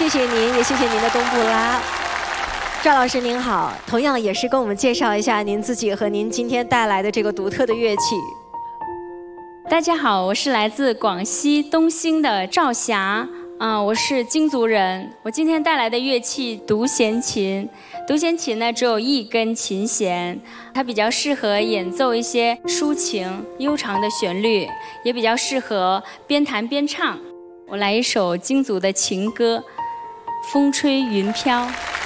谢谢您，也谢谢您的冬不拉。赵老师您好，同样也是跟我们介绍一下您自己和您今天带来的这个独特的乐器。 大家好，我是来自广西东兴的赵霞，我是京族人。我今天带来的乐器独弦琴。独弦琴呢只有一根琴弦，它比较适合演奏一些抒情悠长的旋律，也比较适合边弹边唱。我来一首京族的情歌《风吹云飘》。